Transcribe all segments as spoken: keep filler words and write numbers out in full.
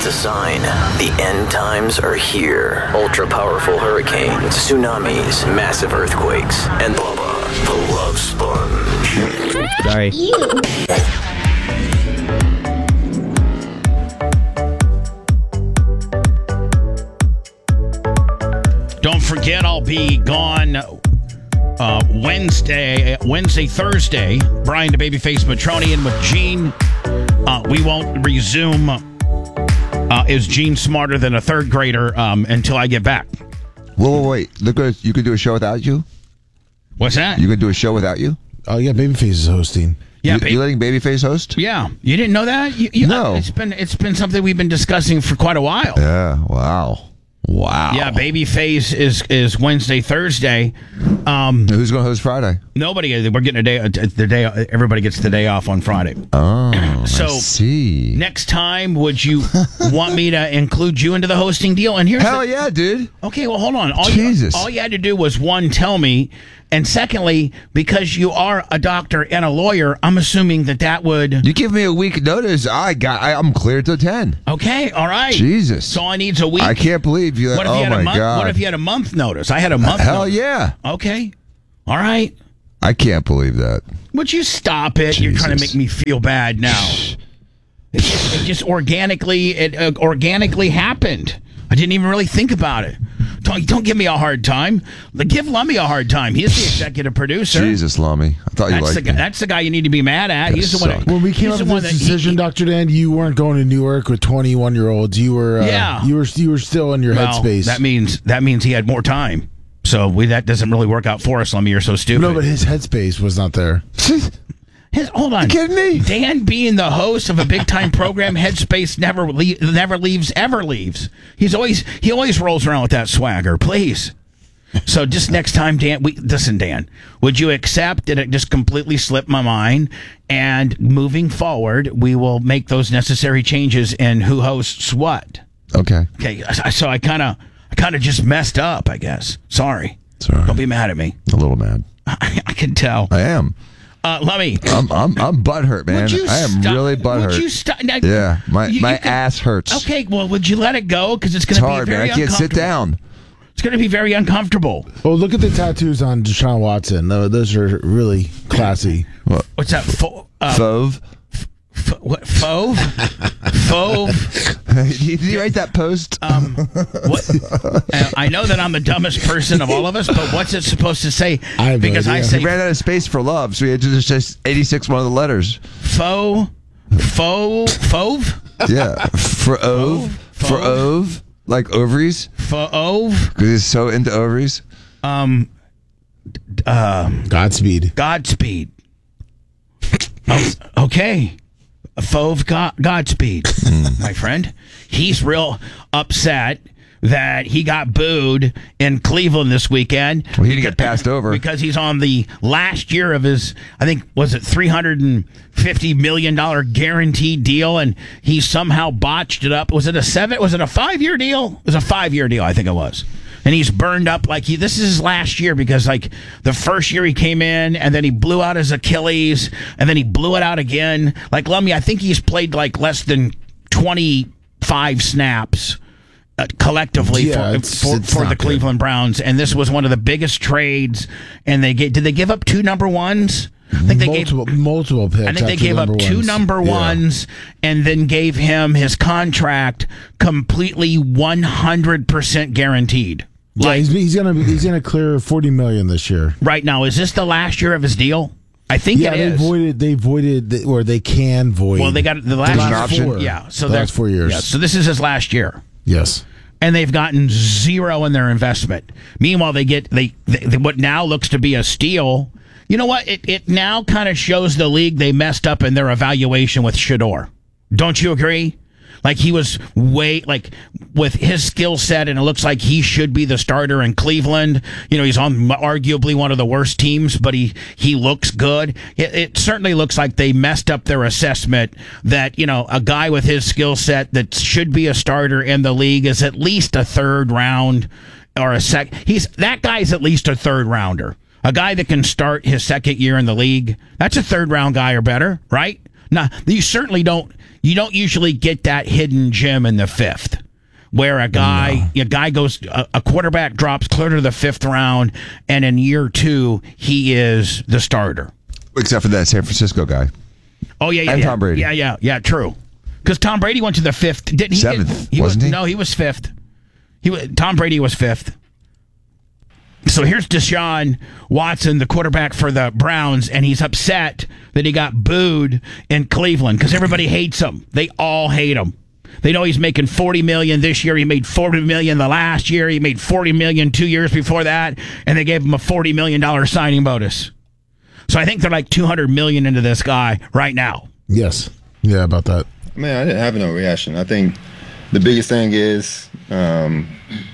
It's a sign. The end times are here. Ultra-powerful hurricanes, tsunamis, massive earthquakes, and Bubba, the Love Sponge. Sorry. Don't forget, I'll be gone uh, Wednesday, Wednesday, Thursday. Brian the Babyface Matronian with Gene. Uh, we won't resume. Uh, is Gene smarter than a third grader um, until I get back? Whoa, whoa, wait. Look, you could do a show without you? What's that? You could do a show without you? Oh, yeah, Babyface is hosting. Yeah, you, ba- you letting Babyface host? Yeah, you didn't know that? You, you, No. It's been it's been something we've been discussing for quite a while. Yeah, wow. Wow. Yeah, Babyface is is Wednesday, Thursday. Um, Who's going to host Friday? nobody. We're getting a day. The day. Everybody gets the day off on Friday. Oh, So, I see. Next time, would you want me to include you into the hosting deal? And here's Hell the, yeah, dude. okay. Well, hold on. All Jesus. You, all you had to do was one, tell me, and secondly, because you are a doctor and a lawyer, I'm assuming that that would. You give me a week notice, I got. I, I'm cleared to attend. Okay. All right. Jesus. So all I need's a week. I can't believe you. What if oh you had my a month? God. What if you had a month notice? I had a month. Hell notice. yeah. Okay. All right. I can't believe that. Would you stop it? You're trying to Jesus. make me feel bad now. It just, it just organically, it uh, organically happened. I didn't even really think about it. Don't, don't give me a hard time. Give Lummy a hard time. He's the executive producer. Jesus, Lummy. I thought you That's liked the guy. me. That's the guy you need to be mad at. He's the one. suck. that- When we came he's up the with one this that- he- decision, he- Doctor Dan, you weren't going to Newark with twenty-one-year-olds. You were, uh, Yeah. you were, you were still in your well, headspace. that means that means he had more time. So we, that doesn't really work out for us, Lummy. You're so stupid. no, but his headspace was not there. His, hold on. You kidding me? Dan being the host of a big time program, Headspace never le- never leaves, ever leaves. He's always he always rolls around with that swagger. Please. So just next time, Dan, we listen, Dan. Would you accept that it just completely slipped my mind? And moving forward, we will make those necessary changes in who hosts what. Okay. Okay. So I kind of I kind of just messed up. I guess. Sorry. Sorry. Don't be mad at me. A little mad. I, I can tell. I am. Uh, let me. I'm I'm I'm butthurt, man. Would you I am stop- really Would butthurt. you stop? Now, Yeah, my you- my you can- ass hurts. Okay, well, would you let it go? Because it's going It's to be hard, man. very I can't sit uncomfortable. down. It's going to be very uncomfortable. Oh, look at the tattoos on Deshaun Watson. Tho- Those are really classy. What? What's that? Fo- uh, Fove? f- what? Fove? Fove? Did you write that post? Um, what? Uh, I know that I'm the dumbest person of all of us, but what's it supposed to say? I have no Because I idea. say He ran out of space for love, so he had to just just eighty-six one of the letters. faux, faux, fove, Yeah, for ove, for Fove. ove, like ovaries, fove. because he's so into ovaries. Um, um, Godspeed. Godspeed. Oh, okay. Fove God, Godspeed, my friend. He's real upset that he got booed in Cleveland this weekend. Well, he didn't get passed over. Because he's on the last year of his, I think, was it three hundred fifty million dollars guaranteed deal, and he somehow botched it up. Was it a seven? Was it a five-year deal? It was a five-year deal, I think it was. And he's burned up like he. This is his last year because like the first year he came in and then he blew out his Achilles and then he blew it out again. Like Lummy, I think he's played like less than twenty-five snaps uh, collectively Yeah, for it's- for, it's for not the good. Cleveland Browns. And this was one of the biggest trades. And they gave, did they give up two number ones? I think they gave. multiple, multiple picks. I think they after gave up number two ones. number Yeah. ones and then gave him his contract completely one hundred percent guaranteed. Yeah, Like he's, he's gonna he's gonna clear forty million this year. right now, is this the last year of his deal? I think Yeah, it they is. voided. They voided, the, or they can void. Well, they got the last There's an year. option? Four. Yeah, so the they're- last four years. Yeah, so this is his last year. Yes. And they've gotten zero in their investment. Meanwhile, they get they, they what now looks to be a steal. You know what? It it now kind of shows the league they messed up in their evaluation with Shador. Don't you agree? Like he was way like with his skill set, and it looks like he should be the starter in Cleveland. You know, he's on arguably one of the worst teams, but he he looks good. It, it certainly looks like they messed up their assessment that you know a guy with his skill set that should be a starter in the league is at least a third round or a sec. He's that guy's at least a third rounder. A guy that can start his second year in the league. That's a third round guy or better, right? Now, you certainly don't. You don't usually get that hidden gem in the fifth, where a guy, no. a guy goes, a, a quarterback drops clear to the fifth round, and in year two he is the starter. Except for that San Francisco guy. Oh yeah, yeah, and yeah. Tom Brady. Yeah, yeah, yeah. True. Because Tom Brady went to the fifth, didn't he? Seventh, he wasn't was, he? No, he was fifth. He was, Tom Brady was fifth. So here's Deshaun Watson, the quarterback for the Browns, and he's upset that he got booed in Cleveland because everybody hates him. They all hate him. They know he's making forty million dollars this year. He made forty million dollars the last year. He made forty million dollars two years before that, and they gave him a forty million dollars signing bonus. So I think they're like two hundred million dollars into this guy right now. Yes. Yeah, about that. Man, I didn't have no reaction. I think the biggest thing is, um,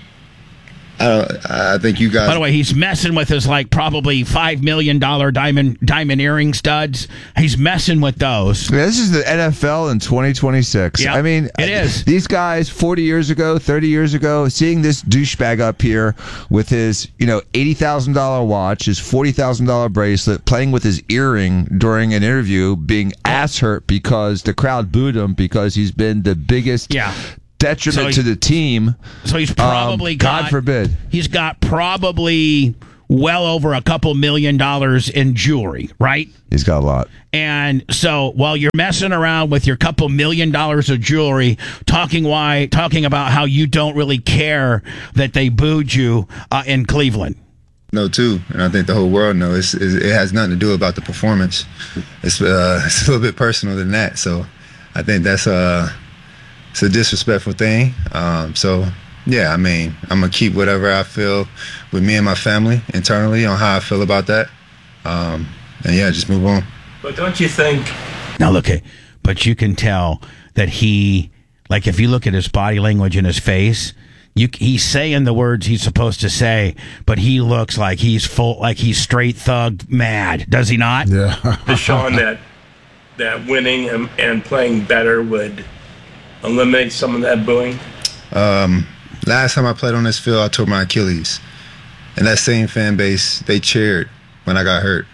I don't. I think you guys. By the way, he's messing with his like probably five million dollar diamond diamond earring studs. He's messing with those. I mean, this is the N F L in twenty twenty-six. Yep, I mean, it is. These guys, forty years ago, thirty years ago, seeing this douchebag up here with his, you know, eighty thousand dollar watch, his forty thousand dollar bracelet, playing with his earring during an interview, being ass hurt because the crowd booed him because he's been the biggest. Yeah. Detriment So he- to the team. So he's probably um, got. God forbid. He's got probably well over a couple million dollars in jewelry, right? He's got a lot. And so while you're messing around with your couple million dollars of jewelry, talking why, talking about how you don't really care that they booed you uh, in Cleveland. know too, and I think the whole world knows. It's, it's, it has nothing to do about the performance. It's uh, it's a little bit personal than that. So I think that's uh it's a disrespectful thing. Um, so yeah, I mean, I'm gonna keep whatever I feel with me and my family internally on how I feel about that. Um, and yeah, just move on. But don't you think? Now look at, but you can tell that he, like if you look at his body language in his face, you he's saying the words he's supposed to say, but he looks like he's full, like he's straight thug mad. Does he not? Yeah. Deshaun, that that winning and, and playing better would eliminate some of that booing? Um, last time I played on this field, I tore my Achilles, and that same fan base, they cheered when I got hurt.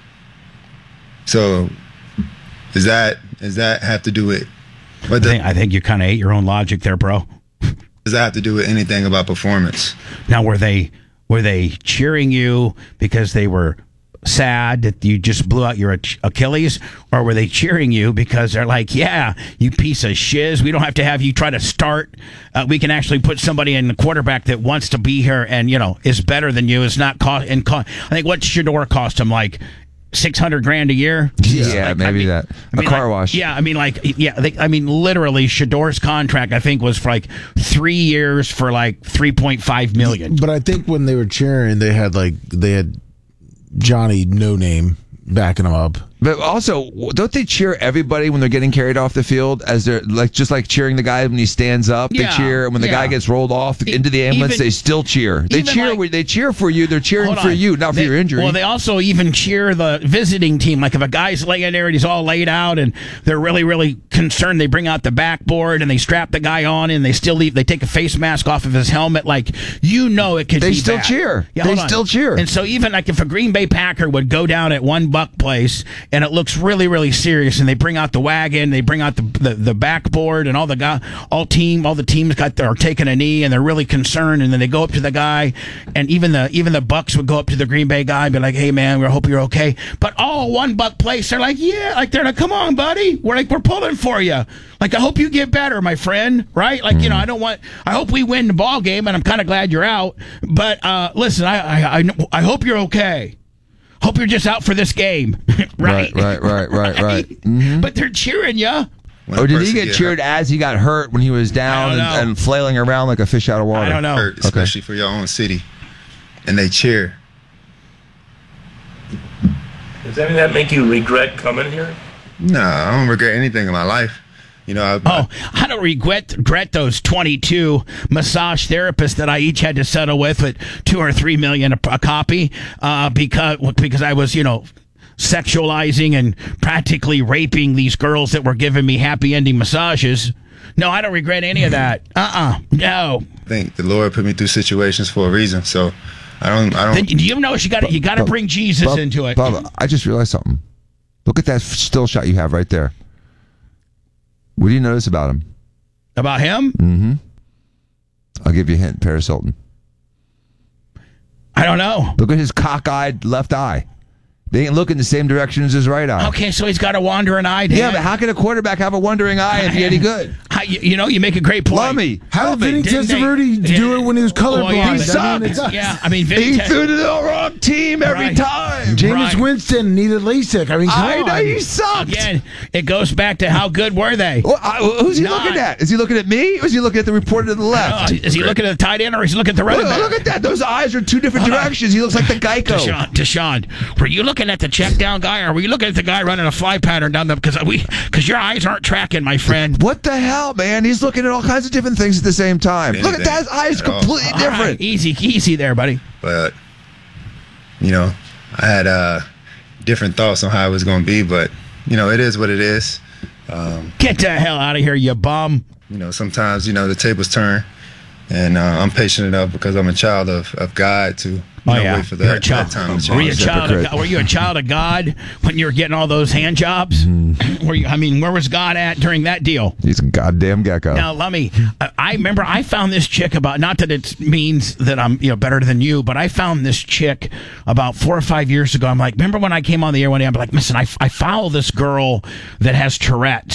So, does that does that have to do with? What I the, think, I think you kind of ate your own logic there, bro. does that have to do with anything about performance? Now, were they were they cheering you because they were sad that you just blew out your Ach- Achilles, or were they cheering you because they're like, yeah, you piece of shiz, we don't have to have you try to start, uh, we can actually put somebody in the quarterback that wants to be here and, you know, is better than you, is not cost, and co- I think what Shador cost him, like six hundred grand a year. Yeah, Like, maybe I mean, that. I mean, a car like, wash. Yeah, I mean, like, yeah, they, I mean, literally, Shador's contract, I think, was for like three years for like three point five million. But I think when they were cheering, they had like they had Johnny No Name backing them up. But also, don't they cheer everybody when they're getting carried off the field as they're like just like cheering the guy when he stands up? Yeah, they cheer, and when the yeah. guy gets rolled off E- into the ambulance, even- they still cheer. They even cheer. like- they cheer for you. They're cheering Hold for on. you, not for They- your injury. Well, they also even cheer the visiting team. Like if a guy's laying there and he's all laid out and they're really, really concerned, they bring out the backboard and they strap the guy on and they still leave. They take a face mask off of his helmet. Like, you know, it could They be still bad. cheer. Yeah, They hold on. still cheer. And so even like if a Green Bay Packer would go down at one buck place and it looks really, really serious, and they bring out the wagon, they bring out the the, the backboard, and all the guy, all team, all the teams got are taking a knee and they're really concerned, and then they go up to the guy, and even the even the Bucks would go up to the Green Bay guy and be like, "Hey man, we hope you're okay." But all one buck place, they're like, "Yeah," like they're like, "Come on, buddy, we're like we're pulling for you." Like, I hope you get better, my friend. Right? Like, you know, I don't want. I hope we win the ball game, and I'm kind of glad you're out. But uh, listen, I, I I I hope you're okay. Hope you're just out for this game, right? Right, right, right, right, right. Mm-hmm. But they're cheering you. When Or a did he person get cheered as he got hurt when he was down I and, don't know. and flailing around like a fish out of water? I don't know. hurt, especially for your own city, and they cheer? Does any of that make you regret coming here? No, I don't regret anything in my life. You know, I, Oh, I don't regret regret those twenty-two massage therapists that I each had to settle with at two or three million a, a copy, uh, because because I was, you know, sexualizing and practically raping these girls that were giving me happy ending massages. No, I don't regret any of that. Uh-uh. No. I think the Lord put me through situations for a reason. So I don't. I don't. Then, do you know you got you got to Bub- bring Jesus Bub- into it? Bubba, I just realized something. Look at that still shot you have right there. What do you notice about him? About him? Mm-hmm. I'll give you a hint. Paris Hilton. I don't know. Look at his cockeyed left eye. They ain't looking the same direction as his right eye. Okay, so he's got a wandering eye. Dan. Yeah, but how can a quarterback have a wandering eye and be any good? How, you, you know, you make a great point. Lummy. How did Vinny Didn't they- Testaverde do it when he was colorblind? Well, yeah, He I mean, sucked. it's- Yeah, I mean, Vinny He Te- threw to the wrong team every Right. time. Jameis Right. Winston needed LASIK. I mean, come I on. know you sucked. Again, it goes back to how good were they? Well, I, who's he Not. looking at? Is he looking at me or is he looking at the reporter to the Uh, left? is he looking at the tight end or is he looking at the running Look, back? look at that. Those eyes are two different Hold on. directions. He looks like the Geico. Deshaun, Deshaun, were you looking at the check down guy or were you looking at the guy running a fly pattern down the because we because your eyes aren't tracking, my friend. What the hell, man? He's looking at all kinds of different things at the same time. Look at Anything that. His eyes at all. completely All different. right, easy, easy there, buddy. But you know, I had uh, different thoughts on how it was going to be, but you know, it is what it is. Um, Get the hell out of here, you bum. you know, sometimes you know the tables turn, and uh, I'm patient enough because I'm a child of, of God to you Oh know, yeah, wait for You're a that, child. that time to Were you a change. child? Of Hypocrite. God? Were you a child of God when you were getting all those hand jobs? Were you? I mean, where was God at during that deal? He's a goddamn gecko. Now, let me. I, I remember I found this chick about. Not that it means that I'm you know better than you, but I found this chick about four or five years ago. I'm like, remember when I came on the air one day? I'm like, listen, I, I follow this girl that has Tourette's.